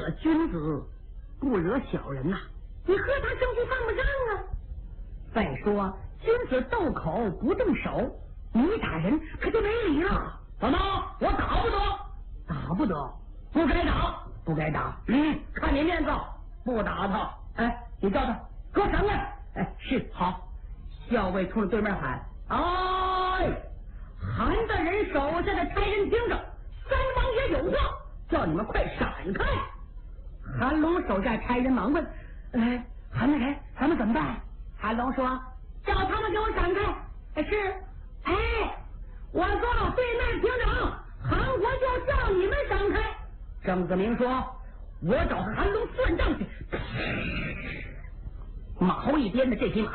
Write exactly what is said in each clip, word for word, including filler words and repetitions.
惹君子，不惹小人呐、啊。你和他生气犯不上啊。再说君子斗口不动手，你打人可就没理了。怎么？我打不得？打不得？不该打，不该打。嗯，看你面子，不打他。哎，你叫他给我闪开。哎，是好。校尉冲着对面喊：“哎，韩大人手下的差人听着，三王爷有话，叫你们快闪开。”韩龙手下差人忙问：“哎，韩大人，咱们怎么办？”韩龙说：“叫他们给我闪开。”是，哎，我说对面厅长，韩国就叫你们闪开。郑子明说：“我找韩龙算账去。”马后一颠的这匹马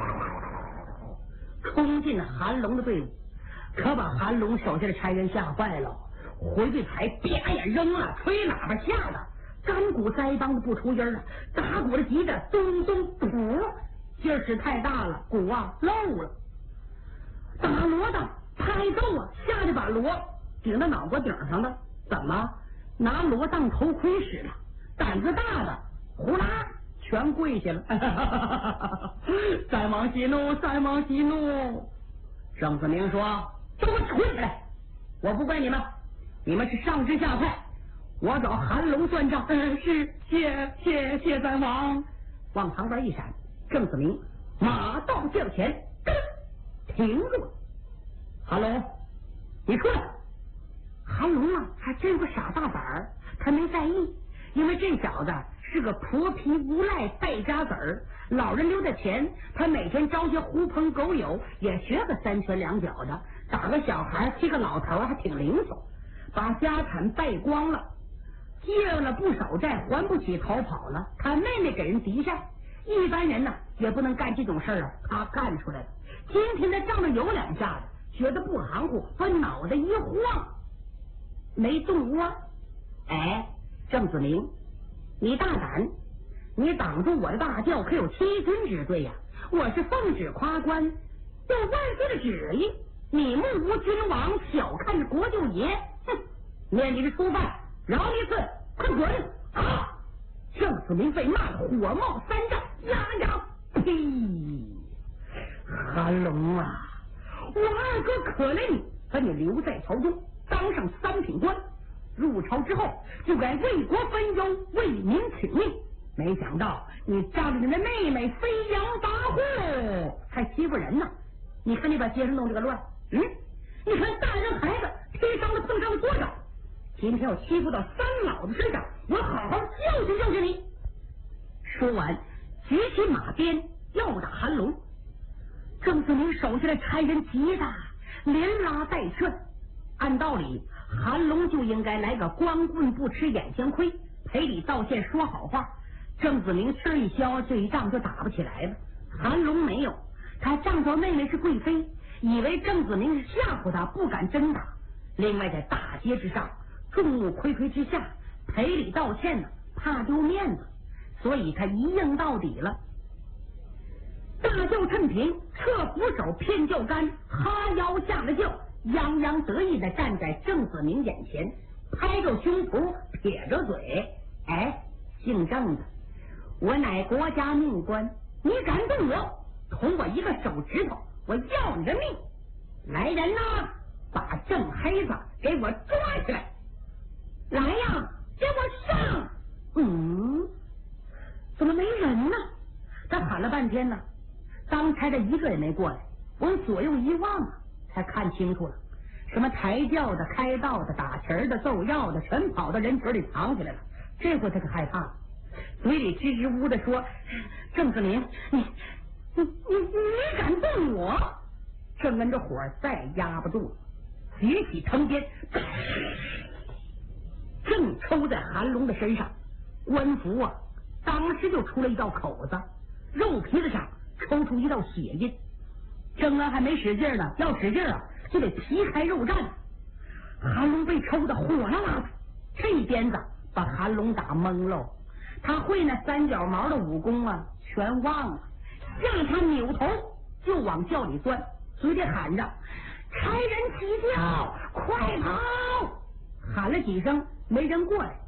冲进了韩龙的队伍，可把韩龙手下的差人吓坏了，回队牌啪呀扔了，吹喇叭吓得干鼓腮帮子不出音了，打鼓的急的咚咚咚，劲儿使太大了，鼓啊漏了。打锣的拍奏啊，吓得把锣顶到脑瓜顶上了，怎么拿锣当头盔使了？胆子大的呼啦全跪下了。三王息怒，三王息怒。郑子明说：“都给我跪下来！我不怪你们，你们是上知下快。我找韩龙算账。”嗯，是，谢谢谢三王。往旁边一闪，郑子明马到轿前，停住了。韩龙，你出来。韩龙啊，还真有个傻大胆儿，他没在意，因为这小子是个泼皮无赖败家子儿，老人留的钱，他每天招些狐朋狗友，也学个三拳两脚的，打个小孩踢个老头还挺灵索，把家产败光了，借了不少债还不起，逃跑了。他妹妹给人抵债，一般人呢也不能干这种事儿啊，他干出来了。今天他仗着有两下子，觉得不含糊，把脑袋一晃，没动窝。哎，郑子明，你大胆，你挡住我的大轿，可有欺君之罪呀、啊！我是奉旨夸官，有万岁的旨意，你目无君王，小看着国舅爷，哼！面你是初犯，饶你一次，快滚！啊！郑子明被骂火冒三丈，呀呀！呸！韩龙啊，我二哥可怜你，把你留在朝中，当上三品官。入朝之后就该为国分忧，为民请命，没想到你仗着你的妹妹飞扬跋扈，还欺负人呢！你看你把街上弄这个乱，嗯，你看大人孩子踢伤了碰伤了多少？今天要欺负到三老子身上，我好好教训教训你！说完，举起马鞭要打韩龙。郑子明手下的差人急的连拉带劝，按道理韩龙就应该来个光棍不吃眼前亏，赔礼道歉说好话。郑子明气儿一消，这一仗就打不起来了。韩龙没有，他仗着妹妹是贵妃，以为郑子明是吓唬他，不敢真打。另外在大街之上，众目睽睽之下赔礼道歉呢，怕丢面子，所以他一硬到底了。大轿趁平，撤扶手，偏轿杆，哈腰下了轿，洋洋得意的站在郑子明眼前，拍着胸脯，撇着嘴：“哎，姓郑的，我乃国家命官，你敢动我，捅我一个手指头，我要你的命！来人呐，把郑黑子给我抓起来！来呀，给我上！”嗯，怎么没人呢？他喊了半天呢，当差的一个也没过来。往左右一望啊，才看清楚了，什么抬轿的、开道的、打旗的、奏药的，全跑到人群里藏起来了。这回他可害怕了，嘴里支支吾吾的说：“郑子明，你你你你敢动我？”郑恩这火再压不住了，举起藤鞭，正抽在韩龙的身上。官服啊，当时就出了一道口子，肉皮子上抽出一道血印。郑恩还没使劲呢，要使劲啊，就得皮开肉绽。韩龙被抽的火辣辣的，这一鞭子把韩龙打懵喽。他会那三脚毛的武功啊，全忘了。吓他扭头就往轿里钻，嘴里喊着：“差人起轿，快跑！”喊了几声，没人过来。